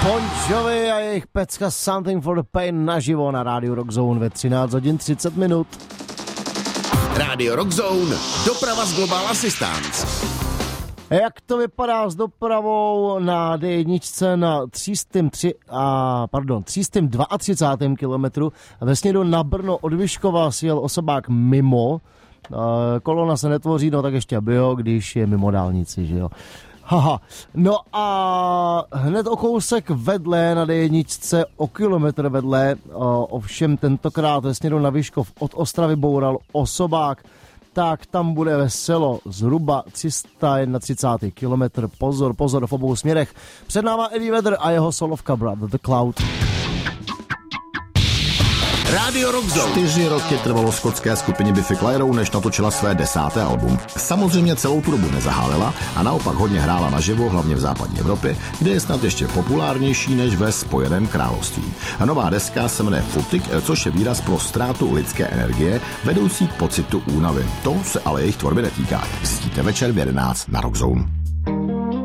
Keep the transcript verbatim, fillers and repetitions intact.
Bon Jovi a jejich pecka Something for the Pain naživo na rádiu Rock Zone ve třináct hodin třicet minut. Rádio Rock Zone, doprava z Global Assistance. Jak to vypadá s dopravou na D jedna na třistém tři, a, pardon, třistém třicátém druhém kilometru ve směru na Brno od Vyškova si jel osobák mimo. Kolona se netvoří, no tak ještě bio, když je mimo dálnici, že jo. Haha, no a hned o kousek vedle na D jedna, o kilometr vedle, ovšem tentokrát ve směru na Vyškov od Ostravy boural osobák, tak tam bude veselo, zhruba tři sta třicet jedna kilometr, pozor, pozor v obou směrech. Před náma Eddie Vedder a jeho solovka Brother the Cloud. Rádio Rock Zone. Čtyři roky trvalo skotské skupině Biffy Clyro, než natočila své desáté album. Samozřejmě celou tu dobu nezahálila a naopak hodně hrála naživo, hlavně v západní Evropě, kde je snad ještě populárnější než ve Spojeném království. A nová deska se jmenuje Futik, což je výraz pro ztrátu lidské energie, vedoucí k pocitu únavy. To se ale jejich tvorby netýká. Zjistíte večer v jedenáct na Rock Zone.